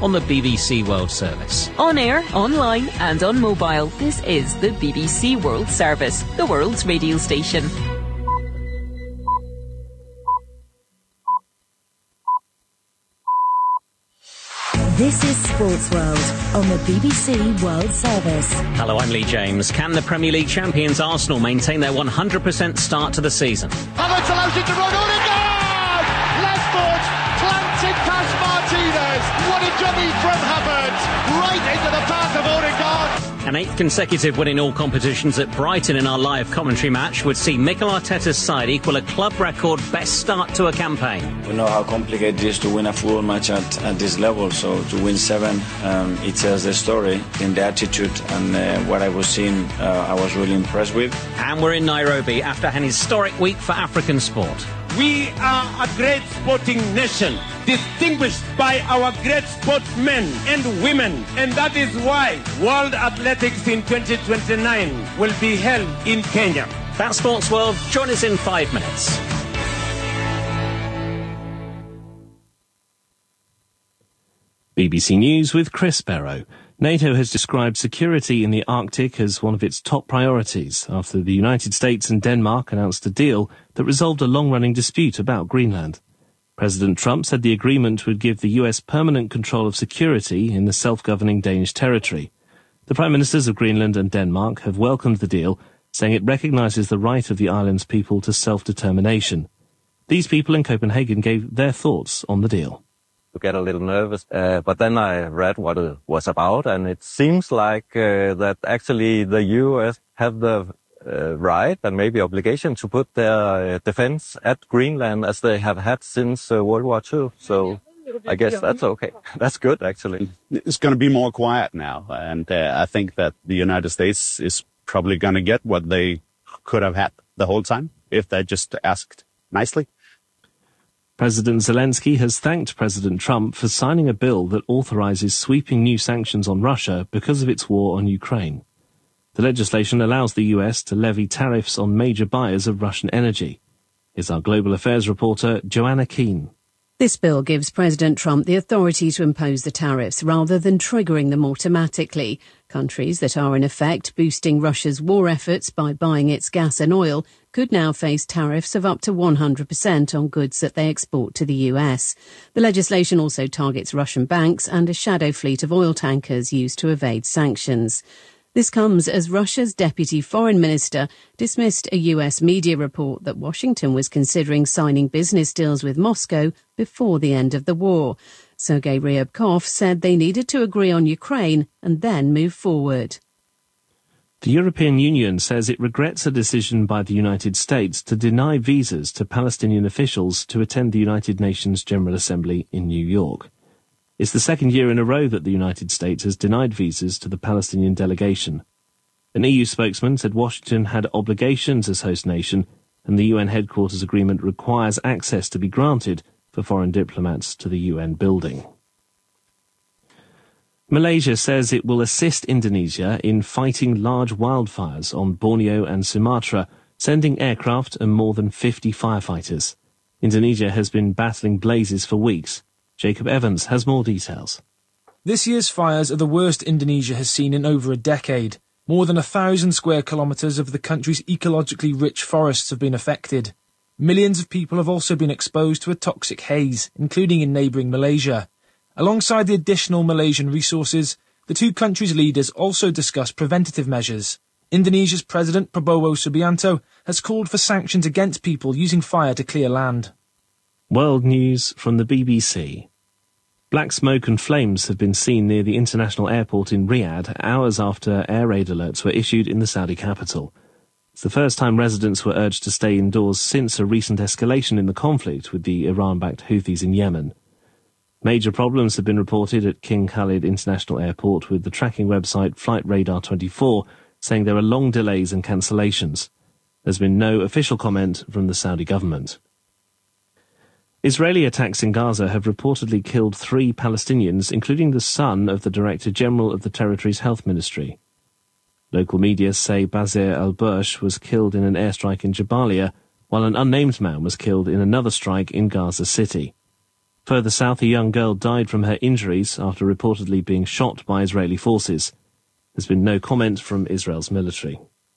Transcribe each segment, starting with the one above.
on the BBC World Service. On air, online and on mobile, this is the BBC World Service, the world's radio station. This is Sports World on the BBC World Service. Hello, I'm Lee James. Can the Premier League champions Arsenal maintain their 100% start to the season? Havertz allows it to run on again! Left foot, planted past Martinez. What a dummy from Havertz! Right into the path of Odegaard. An 8th consecutive win in all competitions at Brighton in our live commentary match would see Mikel Arteta's side equal a club record best start to a campaign. We know how complicated it is to win a football match at this level, so to win 7, it tells the story in the attitude, and what I was seeing, I was really impressed with. And we're in Nairobi after an historic week for African sport. We are a great sporting nation, distinguished by our great sportsmen and women. And that is why World Athletics in 2029 will be held in Kenya. That's Sports World. Join us in 5 minutes. BBC News with Chris Barrow. NATO has described security in the Arctic as one of its top priorities after the United States and Denmark announced a deal that resolved a long-running dispute about Greenland. President Trump said the agreement would give the US permanent control of security in the self-governing Danish territory. The Prime Ministers of Greenland and Denmark have welcomed the deal, saying it recognises the right of the island's people to self-determination. These people in Copenhagen gave their thoughts on the deal. To get a little nervous, but then I read what it was about, and it seems like that actually the US have the right and maybe obligation to put their defense at Greenland as they have had since World War II. So I guess that's okay. That's good, actually. It's going to be more quiet now, and I think that the United States is probably going to get what they could have had the whole time if they just asked nicely. President Zelensky has thanked President Trump for signing a bill that authorises sweeping new sanctions on Russia because of its war on Ukraine. The legislation allows the US to levy tariffs on major buyers of Russian energy. Here's our global affairs reporter, Joanna Keane. This bill gives President Trump the authority to impose the tariffs rather than triggering them automatically. Countries that are in effect boosting Russia's war efforts by buying its gas and oil could now face tariffs of up to 100% on goods that they export to the US. The legislation also targets Russian banks and a shadow fleet of oil tankers used to evade sanctions. This comes as Russia's deputy foreign minister dismissed a US media report that Washington was considering signing business deals with Moscow before the end of the war. Sergei Ryabkov said they needed to agree on Ukraine and then move forward. The European Union says it regrets a decision by the United States to deny visas to Palestinian officials to attend the United Nations General Assembly in New York. It's the second year in a row that the United States has denied visas to the Palestinian delegation. An EU spokesman said Washington had obligations as host nation, and the UN headquarters agreement requires access to be granted for foreign diplomats to the UN building. Malaysia says it will assist Indonesia in fighting large wildfires on Borneo and Sumatra, sending aircraft and more than 50 firefighters. Indonesia has been battling blazes for weeks. Jacob Evans has more details. This year's fires are the worst Indonesia has seen in over a decade. More than 1,000 square kilometres of the country's ecologically rich forests have been affected. Millions of people have also been exposed to a toxic haze, including in neighbouring Malaysia. Alongside the additional Malaysian resources, the two countries' leaders also discussed preventative measures. Indonesia's President Prabowo Subianto has called for sanctions against people using fire to clear land. World news from the BBC. Black smoke and flames have been seen near the international airport in Riyadh hours after air raid alerts were issued in the Saudi capital. It's the first time residents were urged to stay indoors since a recent escalation in the conflict with the Iran-backed Houthis in Yemen. Major problems have been reported at King Khalid International Airport, with the tracking website Flight Radar 24 saying there are long delays and cancellations. There's been no official comment from the Saudi government. Israeli attacks in Gaza have reportedly killed 3 Palestinians, including the son of the Director General of the territory's health ministry. Local media say Bazer al-Bursh was killed in an airstrike in Jabalia, while an unnamed man was killed in another strike in Gaza City. Further south, a young girl died from her injuries after reportedly being shot by Israeli forces. There's been no comment from Israel's military.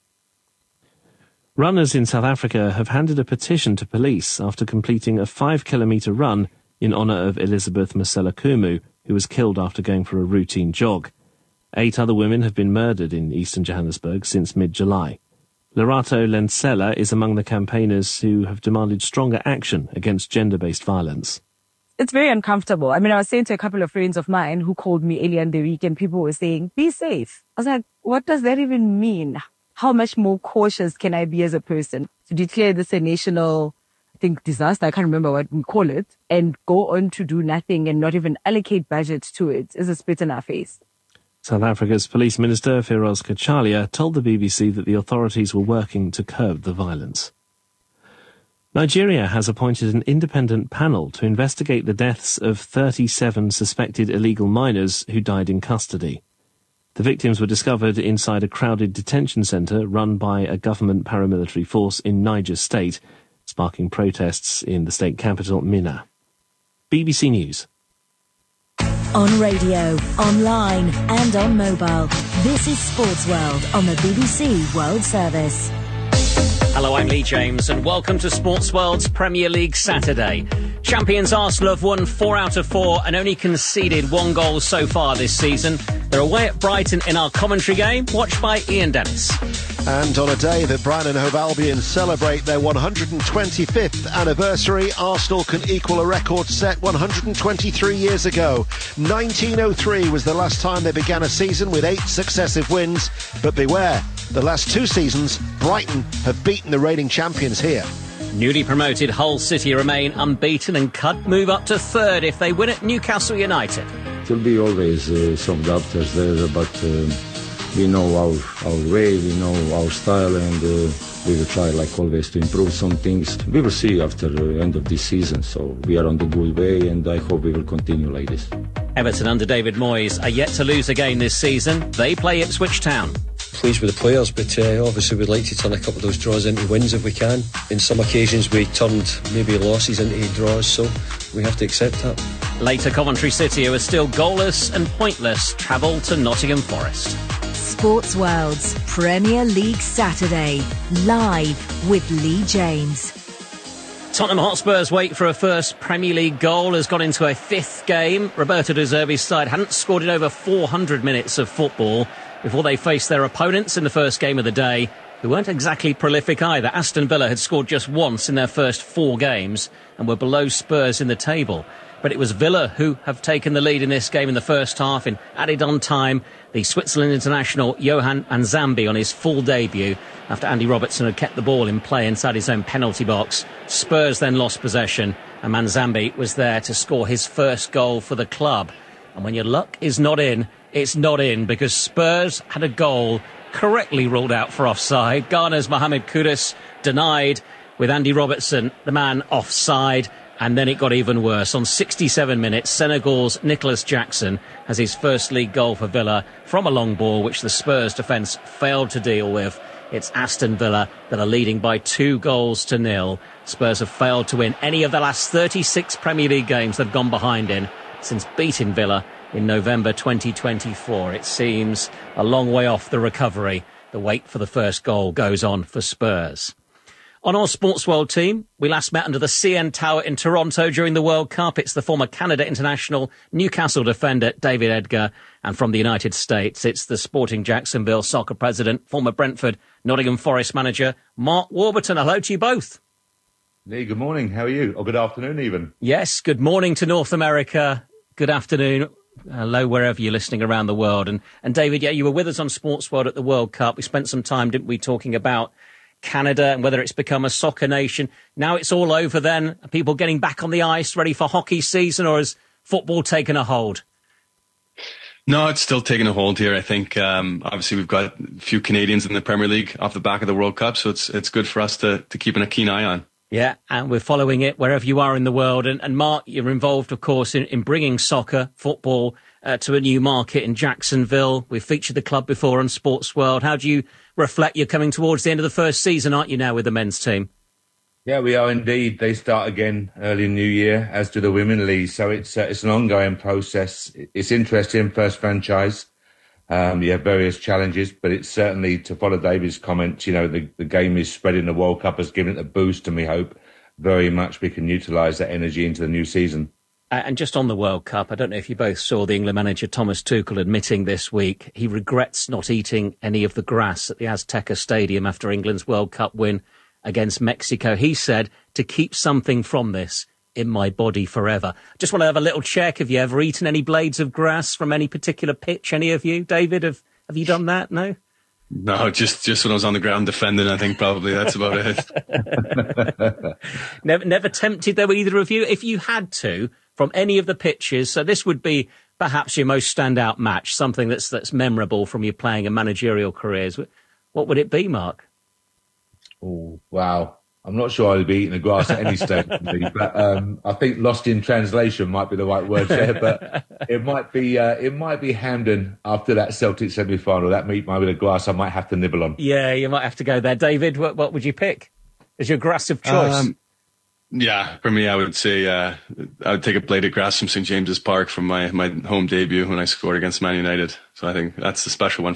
Runners in South Africa have handed a petition to police after completing a 5-kilometre run in honour of Elizabeth Masela-Kumu, who was killed after going for a routine jog. 8 other women have been murdered in eastern Johannesburg since mid-July. Lerato Lensela is among the campaigners who have demanded stronger action against gender-based violence. It's very uncomfortable. I mean, I was saying to a couple of friends of mine who called me earlier in the week and people were saying, be safe. I was like, what does that even mean? How much more cautious can I be as a person to declare this a national, I think, disaster? I can't remember what we call it, and go on to do nothing and not even allocate budget to it is a spit in our face. South Africa's Police Minister, Firoz Kachalia, told the BBC that the authorities were working to curb the violence. Nigeria has appointed an independent panel to investigate the deaths of 37 suspected illegal minors who died in custody. The victims were discovered inside a crowded detention centre run by a government paramilitary force in Niger State, sparking protests in the state capital, Minna. BBC News. On radio, online and on mobile. This is Sports World on the BBC World Service. Hello, I'm Lee James and welcome to Sports World's Premier League Saturday. Champions Arsenal have won 4 out of 4 and only conceded 1 goal so far this season. They're away at Brighton in our commentary game, watched by Ian Dennis. And on a day that Brighton and Hove Albion celebrate their 125th anniversary, Arsenal can equal a record set 123 years ago. 1903 was the last time they began a season with 8 successive wins. But beware, the last 2 seasons, Brighton have beaten the reigning champions here. Newly promoted Hull City remain unbeaten and could move up to 3rd if they win at Newcastle United. There will be always some doubters there, but we know our way, we know our style, and we will try, like always, to improve some things. We will see after the end of this season, so we are on the good way, and I hope we will continue like this. Everton under David Moyes are yet to lose a game this season. They play Ipswich Town. Pleased with the players, but obviously we'd like to turn a couple of those draws into wins if we can. In some occasions we turned maybe losses into draws, so we have to accept that. Later, Coventry City, who are still goalless and pointless, travel to Nottingham Forest. Sports World's Premier League Saturday, live with Lee James. Tottenham Hotspur's wait for a first Premier League goal has got into a 5th game. Roberto De Zerbi's side hadn't scored in over 400 minutes of football before they faced their opponents in the first game of the day, who weren't exactly prolific either. Aston Villa had scored just once in their first 4 games and were below Spurs in the table. But it was Villa who have taken the lead in this game in the first half. In added on time, the Switzerland international Johan Nzambi on his full debut after Andy Robertson had kept the ball in play inside his own penalty box. Spurs then lost possession and Nzambi was there to score his first goal for the club. And when your luck is not in, it's not in, because Spurs had a goal correctly ruled out for offside. Ghana's Mohamed Kudus denied with Andy Robertson, the man, offside. And then it got even worse. On 67 minutes, Senegal's Nicholas Jackson has his first league goal for Villa from a long ball, which the Spurs defence failed to deal with. It's Aston Villa that are leading by 2-0. Spurs have failed to win any of the last 36 Premier League games they've gone behind in since beating Villa in November 2024. It seems a long way off the recovery. The wait for the first goal goes on for Spurs. On our Sports World team, we last met under the CN Tower in Toronto during the World Cup. It's the former Canada international, Newcastle defender David Edgar. And from the United States, it's the Sporting Jacksonville soccer president, former Brentford, Nottingham Forest manager, Mark Warburton. Hello to you both. Lee, good morning. How are you? Or good afternoon, even. Yes, good morning to North America. Good afternoon. Hello, wherever you're listening around the world. And David, yeah, you were with us on Sports World at the World Cup. We spent some time, didn't we, talking about Canada and whether it's become a soccer nation. Now it's all over then. Are people getting back on the ice, ready for hockey season, or has football taken a hold? No, it's still taking a hold here. I think obviously we've got a few Canadians in the Premier League off the back of the World Cup, so it's good for us to keep a keen eye on. Yeah, and we're following it wherever you are in the world. And Mark, you're involved, of course, in bringing soccer, football, to a new market in Jacksonville. We've featured the club before on Sports World. How do you reflect you're coming towards the end of the first season, aren't you now, with the men's team? Yeah, we are indeed. They start again early New Year, as do the Women League. So it's an ongoing process. It's interesting, first franchise. You have various challenges, but it's certainly, to follow David's comments, the game is spreading. The World Cup has given it a boost, and we hope very much we can utilise that energy into the new season. And just on the World Cup, I don't know if you both saw the England manager Thomas Tuchel admitting this week he regrets not eating any of the grass at the Azteca Stadium after England's World Cup win against Mexico. He said, to keep something from this in my body forever. Just want to have a little check. Have you ever eaten any blades of grass from any particular pitch? Any of you? David, have you done that? No? No, just when I was on the ground defending, I think probably that's about it. Never tempted though, either of you? If you had to, from any of the pitches, so this would be perhaps your most standout match, something that's memorable from your playing and managerial careers. What would it be, Mark? Oh, wow. I'm not sure I'd be eating the grass at any stage, but I think lost in translation might be the right word there. But it might be Hampden after that Celtic semi-final. That meat might be the grass I might have to nibble on. Yeah, you might have to go there. David, what would you pick as your grass of choice? Yeah, for me, I would say I would take a blade of grass from St James's Park from my home debut when I scored against Man United. So I think that's a special one